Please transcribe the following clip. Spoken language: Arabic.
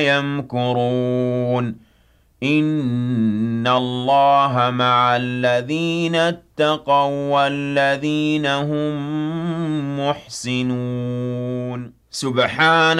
يمكرون إن الله مع الذين اتقوا والذين هم محسنون سبحان